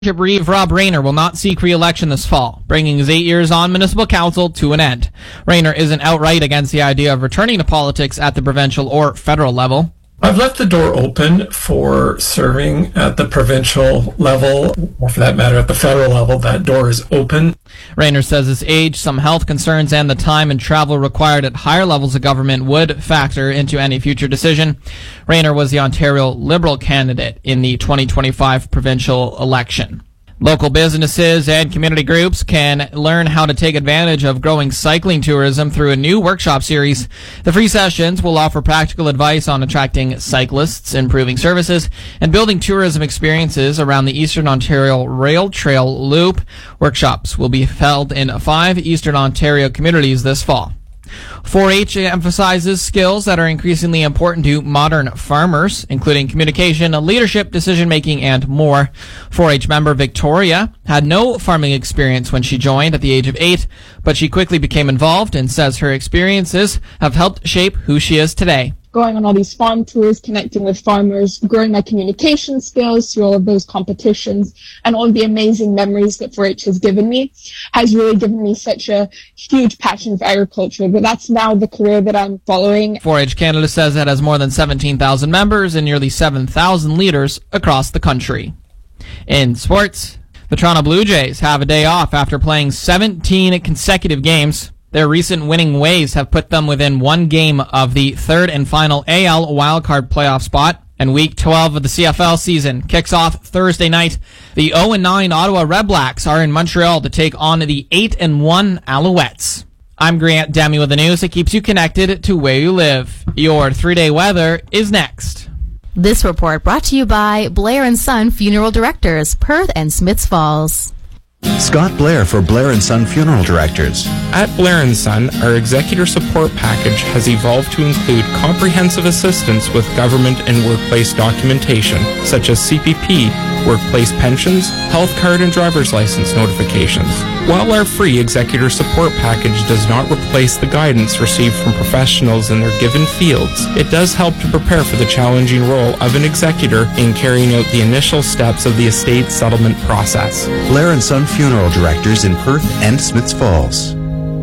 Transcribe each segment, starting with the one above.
Reeve Rob Rayner will not seek re-election this fall, bringing his 8 years on municipal council to an end. Rayner isn't outright against the idea of returning to politics at the provincial or federal level. I've left the door open for serving at the provincial level, or for that matter, at the federal level. That door is open. Rayner says his age, some health concerns, and the time and travel required at higher levels of government would factor into any future decision. Rayner was the Ontario Liberal candidate in the 2025 provincial election. Local businesses and community groups can learn how to take advantage of growing cycling tourism through a new workshop series. The free sessions will offer practical advice on attracting cyclists, improving services, and building tourism experiences around the Eastern Ontario Rail Trail Loop. Workshops will be held in 5 Eastern Ontario communities this fall. 4-H emphasizes skills that are increasingly important to modern farmers, including communication, leadership, decision-making, and more. 4-H member Victoria had no farming experience when she joined at the age of 8, but she quickly became involved and says her experiences have helped shape who she is today. Going on all these farm tours, connecting with farmers, growing my communication skills through all of those competitions, and all of the amazing memories that 4-H has given me, has really given me such a huge passion for agriculture. But that's now the career that I'm following. 4-H Canada says it has more than 17,000 members and nearly 7,000 leaders across the country. In sports, the Toronto Blue Jays have a day off after playing 17 consecutive games. Their recent winning ways have put them within 1 game of the third and final AL wildcard playoff spot. And Week 12 of the CFL season kicks off Thursday night. The 0-9 Ottawa Redblacks are in Montreal to take on the 8-1 Alouettes. I'm Grant Demi with the news that keeps you connected to where you live. Your 3-day weather is next. This report brought to you by Blair & Son Funeral Directors, Perth and Smiths Falls. Scott Blair for Blair & Son Funeral Directors. At Blair & Son, our executor support package has evolved to include comprehensive assistance with government and workplace documentation, such as CPP, workplace pensions, health card and driver's license notifications. While our free executor support package does not replace the guidance received from professionals in their given fields, it does help to prepare for the challenging role of an executor in carrying out the initial steps of the estate settlement process. Blair & Son Funeral Directors in Perth and Smiths Falls.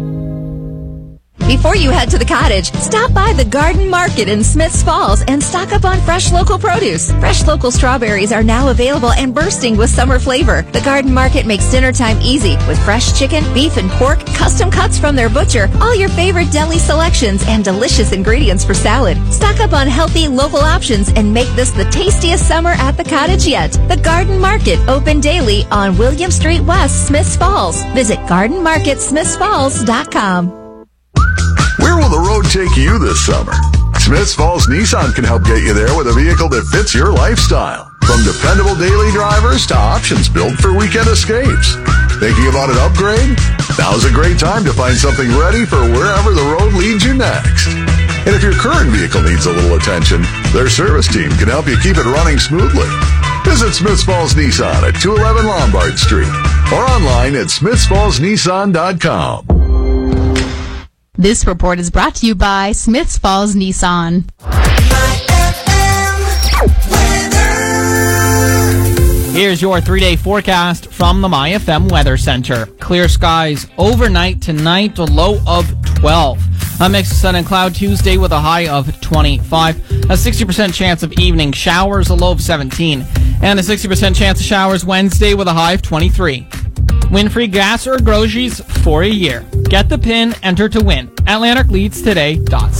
Before you head to the cottage, stop by the Garden Market in Smiths Falls and stock up on fresh local produce. Fresh local strawberries are now available and bursting with summer flavor. The Garden Market makes dinner time easy with fresh chicken, beef, and pork, custom cuts from their butcher, all your favorite deli selections, and delicious ingredients for salad. Stock up on healthy local options and make this the tastiest summer at the cottage yet. The Garden Market, open daily on William Street West, Smiths Falls. Visit gardenmarketsmithsfalls.com. Where will the road take you this summer? Smiths Falls Nissan can help get you there with a vehicle that fits your lifestyle. From dependable daily drivers to options built for weekend escapes. Thinking about an upgrade? Now's a great time to find something ready for wherever the road leads you next. And if your current vehicle needs a little attention, their service team can help you keep it running smoothly. Visit Smiths Falls Nissan at 211 Lombard Street or online at smithsfallsnissan.com. This report is brought to you by Smiths Falls Nissan. Here's your 3-day forecast from the MyFM Weather Center. Clear skies overnight tonight, a low of 12. A mix of sun and cloud Tuesday with a high of 25. A 60% chance of evening showers, a low of 17. And a 60% chance of showers Wednesday with a high of 23. Win free gas or groceries for a year. Get the pin, enter to win. Atlantic leads today.